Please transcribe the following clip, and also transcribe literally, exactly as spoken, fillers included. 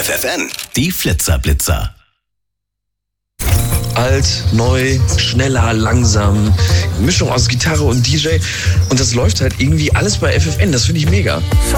F F N, die Flitzerblitzer. Alt, neu, schneller, langsam, Mischung aus Gitarre und D J. Und das läuft halt irgendwie alles bei F F N, das finde ich mega.